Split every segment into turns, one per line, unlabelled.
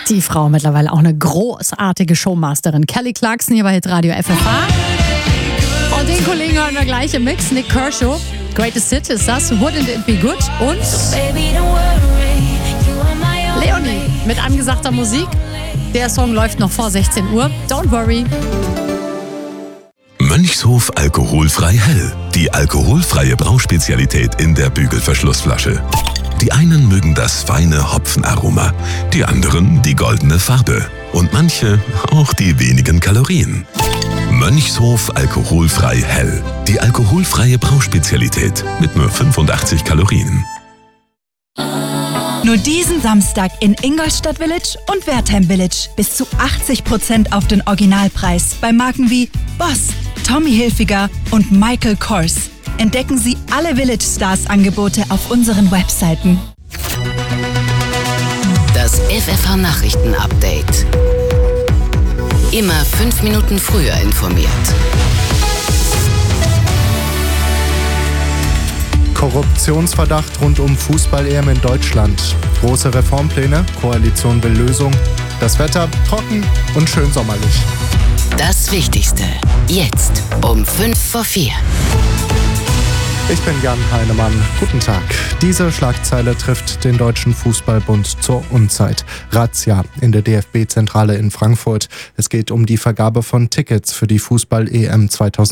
Die Frau mittlerweile auch eine großartige Showmasterin. Kelly Clarkson hier bei Hitradio FFH. Und den Kollegen hören wir gleich im Mix. Nick Kershaw, Greatest Hit ist das. Wouldn't It Be Good? Und Leonie mit angesagter Musik. Der Song läuft noch vor 16 Uhr. Don't worry.
Mönchshof alkoholfrei hell. Die alkoholfreie Brauspezialität in der Bügelverschlussflasche. Die einen mögen das feine Hopfenaroma, die anderen die goldene Farbe und manche auch die wenigen Kalorien. Mönchshof alkoholfrei hell. Die alkoholfreie Brauspezialität mit nur 85 Kalorien.
Nur diesen Samstag in Ingolstadt Village und Wertheim Village. Bis zu 80% auf den Originalpreis bei Marken wie Boss, Tommy Hilfiger und Michael Kors. Entdecken Sie alle Village Stars Angebote auf unseren Webseiten.
Das FFH Nachrichten Update. Immer 5 Minuten früher informiert.
Korruptionsverdacht rund um Fußball-EM in Deutschland. Große Reformpläne, Koalition will Lösung. Das Wetter trocken und schön sommerlich.
Das Wichtigste. Jetzt um 3:55.
Ich bin Jan Heinemann. Guten Tag. Diese Schlagzeile trifft den Deutschen Fußballbund zur Unzeit. Razzia in der DFB-Zentrale in Frankfurt. Es geht um die Vergabe von Tickets für die Fußball-EM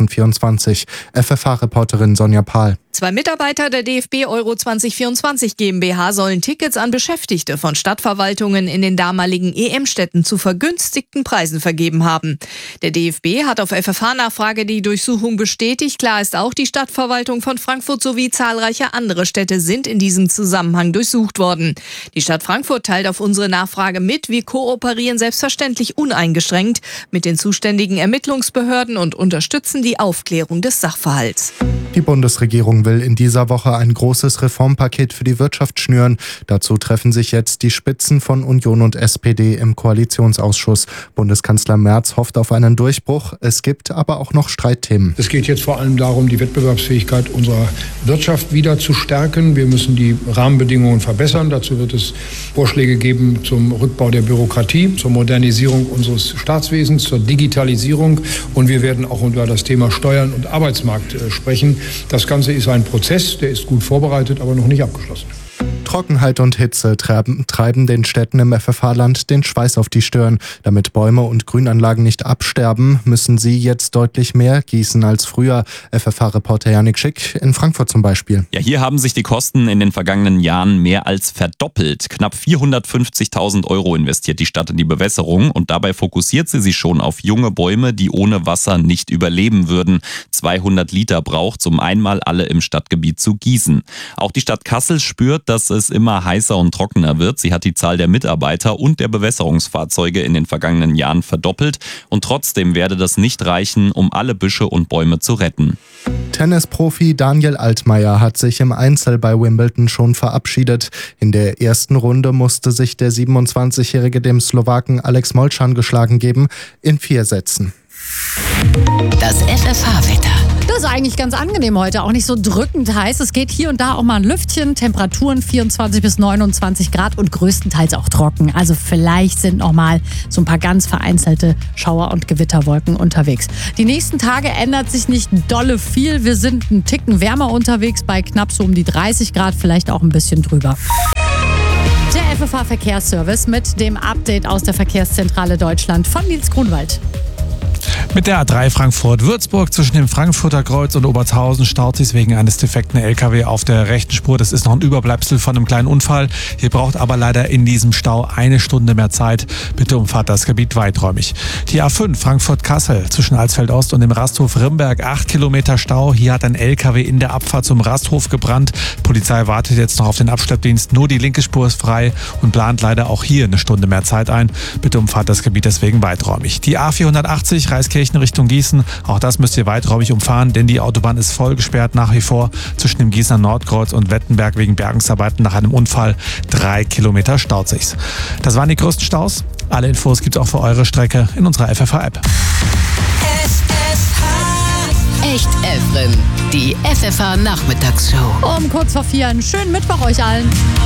2024. FFH-Reporterin Sonja Pahl.
2 Mitarbeiter der DFB Euro 2024 GmbH sollen Tickets an Beschäftigte von Stadtverwaltungen in den damaligen EM-Städten zu vergünstigten Preisen vergeben haben. Der DFB hat auf FFH-Nachfrage die Durchsuchung bestätigt. Klar ist auch, die Stadtverwaltung von Frankfurt sowie zahlreiche andere Städte sind in diesem Zusammenhang durchsucht worden. Die Stadt Frankfurt teilt auf unsere Nachfrage mit, wir kooperieren selbstverständlich uneingeschränkt mit den zuständigen Ermittlungsbehörden und unterstützen die Aufklärung des Sachverhalts.
Die Bundesregierung will in dieser Woche ein großes Reformpaket für die Wirtschaft schnüren. Dazu treffen sich jetzt die Spitzen von Union und SPD im Koalitionsausschuss. Bundeskanzler Merz hofft auf einen Durchbruch. Es gibt aber auch noch Streitthemen.
Es geht jetzt vor allem darum, die Wettbewerbsfähigkeit unserer Wirtschaft wieder zu stärken. Wir müssen die Rahmenbedingungen verbessern. Dazu wird es Vorschläge geben zum Rückbau der Bürokratie, zur Modernisierung unseres Staatswesens, zur Digitalisierung. Und wir werden auch über das Thema Steuern und Arbeitsmarkt sprechen. Das Ganze ist ein Prozess, der ist gut vorbereitet, aber noch nicht abgeschlossen.
Trockenheit und Hitze treiben den Städten im FFH-Land den Schweiß auf die Stirn. Damit Bäume und Grünanlagen nicht absterben, müssen sie jetzt deutlich mehr gießen als früher. FFH-Reporter Janik Schick in Frankfurt zum Beispiel.
Ja, hier haben sich die Kosten in den vergangenen Jahren mehr als verdoppelt. Knapp 450.000 € investiert die Stadt in die Bewässerung und dabei fokussiert sie sich schon auf junge Bäume, die ohne Wasser nicht überleben würden. 200 Liter braucht, um einmal alle im Stadtgebiet zu gießen. Auch die Stadt Kassel spürt, dass es immer heißer und trockener wird. Sie hat die Zahl der Mitarbeiter und der Bewässerungsfahrzeuge in den vergangenen Jahren verdoppelt und trotzdem werde das nicht reichen, um alle Büsche und Bäume zu retten.
Tennisprofi Daniel Altmaier hat sich im Einzel bei Wimbledon schon verabschiedet. In der ersten Runde musste sich der 27-Jährige dem Slowaken Alex Molcan geschlagen geben, in 4 Sätzen.
Das FFH-Wetter.
Das ist eigentlich ganz angenehm heute, auch nicht so drückend heiß. Es geht hier und da auch mal ein Lüftchen, Temperaturen 24 bis 29 Grad und größtenteils auch trocken. Also vielleicht sind noch mal so ein paar ganz vereinzelte Schauer- und Gewitterwolken unterwegs. Die nächsten Tage ändert sich nicht dolle viel. Wir sind einen Ticken wärmer unterwegs bei knapp so um die 30 Grad, vielleicht auch ein bisschen drüber. Der FFH-Verkehrsservice mit dem Update aus der Verkehrszentrale Deutschland von Nils Grunwald.
Mit der A3 Frankfurt-Würzburg zwischen dem Frankfurter Kreuz und Obertshausen staut sich wegen eines defekten LKW auf der rechten Spur. Das ist noch ein Überbleibsel von einem kleinen Unfall. Hier braucht aber leider in diesem Stau 1 Stunde mehr Zeit. Bitte umfahrt das Gebiet weiträumig. Die A5 Frankfurt-Kassel zwischen Alsfeld-Ost und dem Rasthof Rimberg 8 Kilometer Stau. Hier hat ein LKW in der Abfahrt zum Rasthof gebrannt. Polizei wartet jetzt noch auf den Abschleppdienst. Nur die linke Spur ist frei und plant leider auch hier 1 Stunde mehr Zeit ein. Bitte umfahrt das Gebiet deswegen weiträumig. Die A480 Reiskirchen Richtung Gießen. Auch das müsst ihr weiträumig umfahren, denn die Autobahn ist voll gesperrt nach wie vor zwischen dem Gießener Nordkreuz und Wettenberg wegen Bergungsarbeiten nach einem Unfall. 3 Kilometer staut sich's. Das waren die größten Staus. Alle Infos gibt's auch für eure Strecke in unserer FFH-App.
Echt Efren, die FFH-Nachmittagsshow.
Um kurz vor 4 einen schönen Mittwoch euch allen.